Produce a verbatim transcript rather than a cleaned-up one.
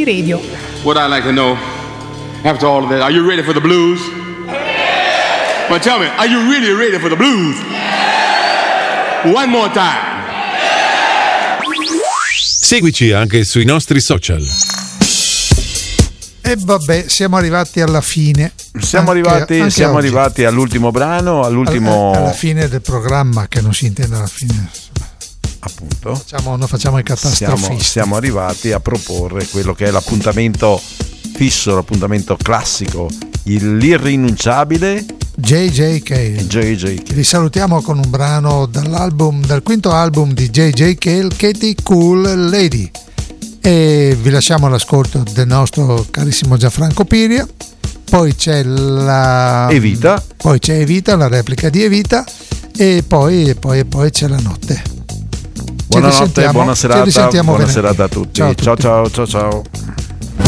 Rai Radio. What I'd like to know, after all of that, are you ready for the blues? Well, tell me, are you really ready for the blues? One more time. Seguici anche sui nostri social. E vabbè, siamo arrivati alla fine. Siamo Anche- arrivati, anche siamo oggi. arrivati all'ultimo brano, all'ultimo alla, alla fine del programma, che non si intende alla fine. appunto. Facciamo, noi facciamo i catastrofisti. Siamo, siamo arrivati a proporre quello che è l'appuntamento fisso, l'appuntamento classico, il- l'irrinunciabile J J Cale. J J Cale. Vi salutiamo con un brano dall'album, dal quinto album di J J Cale, Katie Cool Lady. E vi lasciamo all'ascolto del nostro carissimo Gianfranco Piria. Poi c'è la Evita. Poi c'è Evita, la replica di Evita. E poi, e poi, e poi c'è la notte. Ci Buonanotte, risentiamo- buona ci serata, risentiamo buona venerdì. serata a tutti. Ciao a tutti. Ciao ciao ciao ciao.